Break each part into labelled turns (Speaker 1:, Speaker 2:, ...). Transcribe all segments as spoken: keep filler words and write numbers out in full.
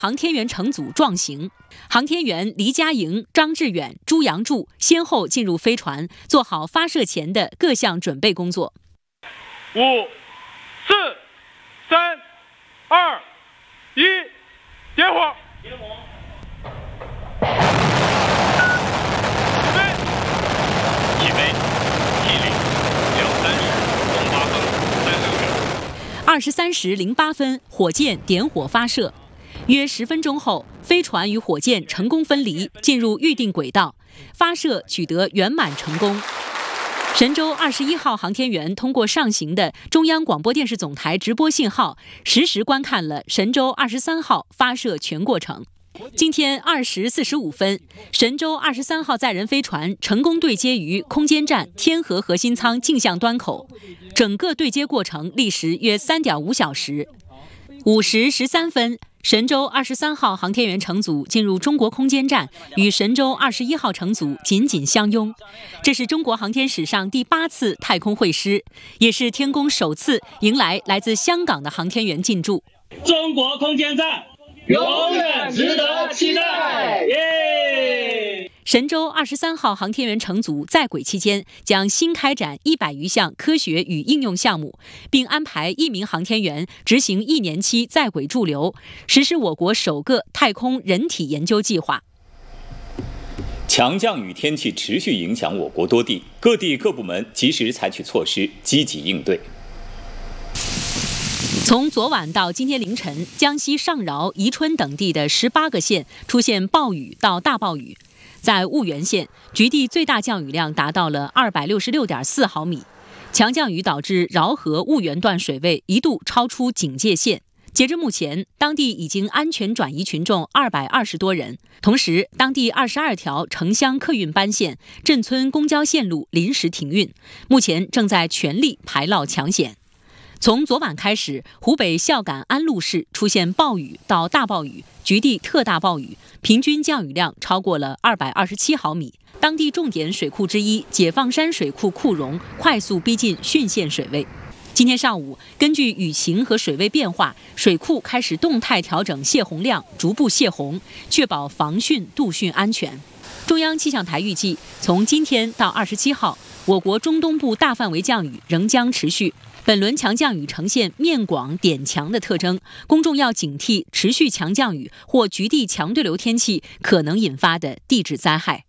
Speaker 1: 航天员乘组壮行，航天员黎佳莹、张志远、朱杨柱先后进入飞船，做好发射前的各项准备工作。
Speaker 2: 五、四、三、二、一，点火！点火！
Speaker 3: 起飞！起飞！两三时零八分三六秒。
Speaker 1: 二十三时零八分，火箭点火发射。约十分钟后，飞船与火箭成功分离，进入预定轨道，发射取得圆满成功。神舟二十一号航天员通过上行的中央广播电视总台直播信号，实时观看了神舟二十三号发射全过程。今天二时四十五分，神舟二十三号载人飞船成功对接于空间站天河核心舱镜像端口，整个对接过程历时约三点五小时。五时十三分，神舟二十三号航天员乘组进入中国空间站，与神舟二十一号乘组紧紧相拥。这是中国航天史上第八次太空会师，也是天宫首次迎来来自香港的航天员进驻。
Speaker 4: 中国空间站永远值得期待！耶！
Speaker 1: 神舟二十三号航天员乘组在轨期间，将新开展一百余项科学与应用项目，并安排一名航天员执行一年期在轨驻留，实施我国首个太空人体研究计划。
Speaker 3: 强降雨天气持续影响我国多地，各地各部门及时采取措施，积极应对。
Speaker 1: 从昨晚到今天凌晨，江西上饶、宜春等地的十八个县出现暴雨到大暴雨。在婺源县，局地最大降雨量达到了二百六十六点四毫米，强降雨导致饶河婺源段水位一度超出警戒线。截至目前，当地已经安全转移群众二百二十多人。同时，当地二十二条城乡客运班线、镇村公交线路临时停运，目前正在全力排涝抢险。从昨晚开始，湖北孝感安陆市出现暴雨到大暴雨，局地特大暴雨，平均降雨量超过了二百二十七毫米。当地重点水库之一解放山水库库容快速逼近汛限水位。今天上午，根据雨情和水位变化，水库开始动态调整泄洪量，逐步泄洪，确保防汛渡汛安全。中央气象台预计，从今天到二十七号，我国中东部大范围降雨仍将持续。本轮强降雨呈现面广点强的特征，公众要警惕持续强降雨或局地强对流天气可能引发的地质灾害。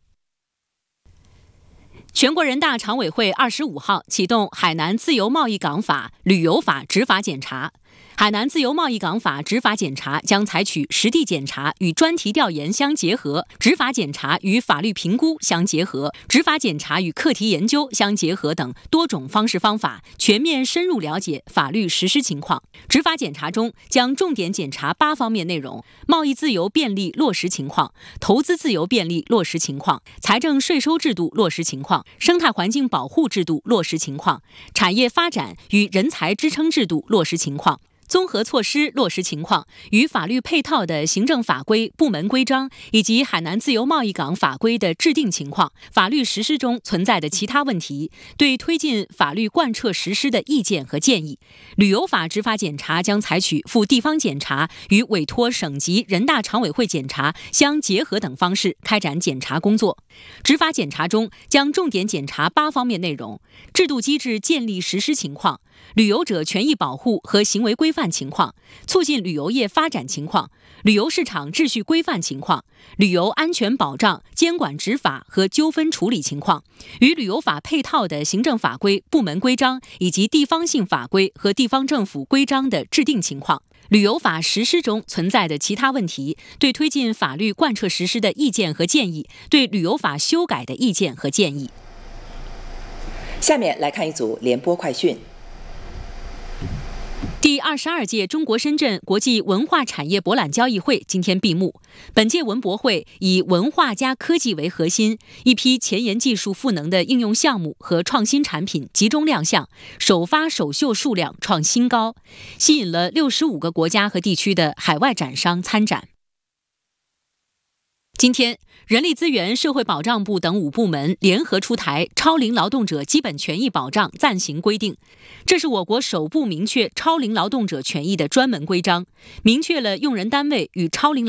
Speaker 1: 全国人大常委会二十五号启动海南自由贸易港法、旅游法执法检查。海南自由贸易港法执法检查将采取实地检查与专题调研相结合，执法检查与法律评估相结合，执法检查与课题研究相结合等多种方式方法，全面深入了解法律实施情况。执法检查中将重点检查八方面内容：贸易自由便利落实情况、投资自由便利落实情况、财政税收制度落实情况、生态环境保护制度落实情况、产业发展与人才支撑制度落实情况、综合措施落实情况，与法律配套的行政法规、部门规章以及海南自由贸易港法规的制定情况，法律实施中存在的其他问题，对推进法律贯彻实施的意见和建议。旅游法执法检查将采取赴地方检查与委托省级人大常委会检查相结合等方式开展检查工作。执法检查中将重点检查八方面内容：制度机制建立实施情况、旅游者权益保护和行为规范情况、促进旅游业发展情况、旅游市场秩序规范情况、旅游安全保障、监管执法和纠纷处理情况，与旅游法配套的行政法规、部门规章以及地方性法规和地方政府规章的制定情况，旅游法实施中存在的其他问题，对推进法律贯彻实施的意见和建议，对旅游法修改的意见和建议。
Speaker 5: 下面来看一组联播快讯。
Speaker 1: 第二十二届中国深圳国际文化产业博览交易会今天闭幕。本届文博会以文化加科技为核心，一批前沿技术赋能的应用项目和创新产品集中亮相，首发首秀数量创新高，吸引了六十五个国家和地区的海外展商参展。今天，人力资源社会保障部等五部门联合出台《超龄劳动者基本权益保障暂行规定》，这是我国首部明确超龄劳动者权益的专门规章，明确了用人单位与超龄劳